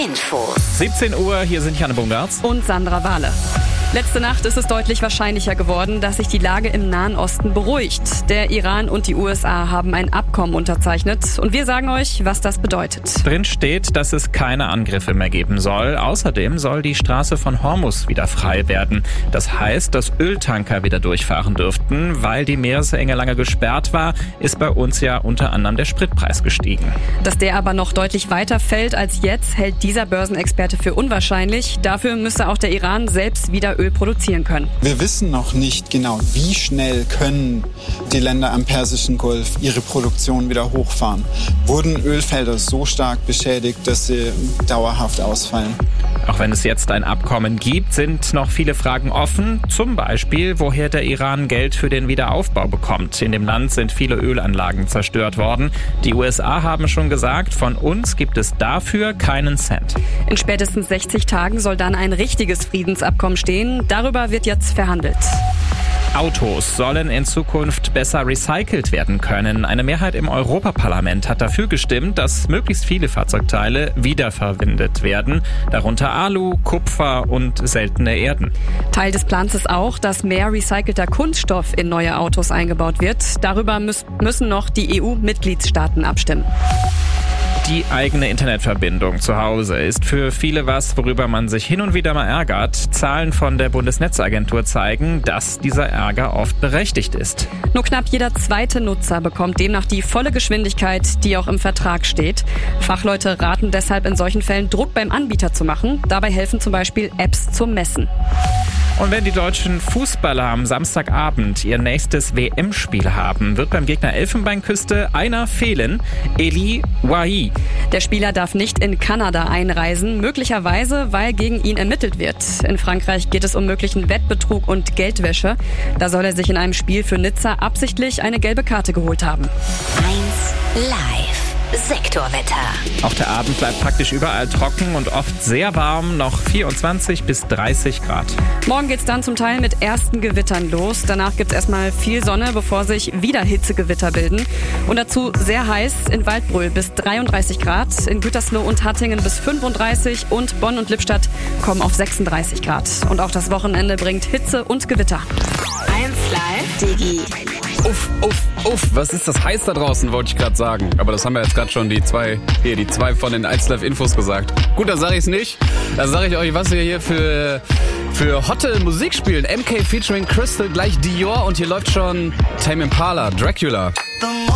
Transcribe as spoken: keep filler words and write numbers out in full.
Infos. siebzehn Uhr, hier sind Janne Bungartz und Sandra Wahle. Letzte Nacht ist es deutlich wahrscheinlicher geworden, dass sich die Lage im Nahen Osten beruhigt. Der Iran und die U S A haben ein Abkommen unterzeichnet und wir sagen euch, was das bedeutet. Drin steht, dass es keine Angriffe mehr geben soll. Außerdem soll die Straße von Hormuz wieder frei werden. Das heißt, dass Öltanker wieder durchfahren dürften. Weil die Meeresenge lange gesperrt war, ist bei uns ja unter anderem der Spritpreis gestiegen. Dass der aber noch deutlich weiter fällt als jetzt, hält dieser Börsenexperte für unwahrscheinlich. Dafür müsste auch der Iran selbst wieder Öl produzieren können. Wir wissen noch nicht genau, wie schnell können die Länder am Persischen Golf ihre Produktion wieder hochfahren. Wurden Ölfelder so stark beschädigt, dass sie dauerhaft ausfallen? Auch wenn es jetzt ein Abkommen gibt, sind noch viele Fragen offen. Zum Beispiel, woher der Iran Geld für den Wiederaufbau bekommt. In dem Land sind viele Ölanlagen zerstört worden. Die U S A haben schon gesagt, von uns gibt es dafür keinen Cent. In spätestens sechzig Tagen soll dann ein richtiges Friedensabkommen stehen. Darüber wird jetzt verhandelt. Autos sollen in Zukunft besser recycelt werden können. Eine Mehrheit im Europaparlament hat dafür gestimmt, dass möglichst viele Fahrzeugteile wiederverwendet werden, darunter Alu, Kupfer und seltene Erden. Teil des Plans ist auch, dass mehr recycelter Kunststoff in neue Autos eingebaut wird. Darüber müssen noch die E U-Mitgliedstaaten abstimmen. Die eigene Internetverbindung zu Hause ist für viele was, worüber man sich hin und wieder mal ärgert. Zahlen von der Bundesnetzagentur zeigen, dass dieser Ärger oft berechtigt ist. Nur knapp jeder zweite Nutzer bekommt demnach die volle Geschwindigkeit, die auch im Vertrag steht. Fachleute raten deshalb in solchen Fällen, Druck beim Anbieter zu machen. Dabei helfen zum Beispiel Apps zum Messen. Und wenn die deutschen Fußballer am Samstagabend ihr nächstes W M-Spiel haben, wird beim Gegner Elfenbeinküste einer fehlen, Eli Wahi. Der Spieler darf nicht in Kanada einreisen, möglicherweise, weil gegen ihn ermittelt wird. In Frankreich geht es um möglichen Wettbetrug und Geldwäsche. Da soll er sich in einem Spiel für Nizza absichtlich eine gelbe Karte geholt haben. eins Live. Sektorwetter. Auch der Abend bleibt praktisch überall trocken und oft sehr warm, noch vierundzwanzig bis dreißig Grad. Morgen geht's dann zum Teil mit ersten Gewittern los. Danach gibt's erstmal viel Sonne, bevor sich wieder Hitzegewitter bilden. Und dazu sehr heiß, in Waldbröl bis dreiunddreißig Grad, in Gütersloh und Hattingen bis fünfunddreißig und Bonn und Lippstadt kommen auf sechsunddreißig Grad. Und auch das Wochenende bringt Hitze und Gewitter. eins Live Digi. Uff, uff, uff, was ist das heiß da draußen, wollte ich gerade sagen. Aber das haben ja jetzt gerade schon die zwei, hier, die zwei von den eins Live Infos gesagt. Gut, dann sage ich es nicht. Dann sage ich euch, was wir hier für, für hotte Musik spielen. M K featuring Crystal, gleich Dior und hier läuft schon Tame Impala, Dracula.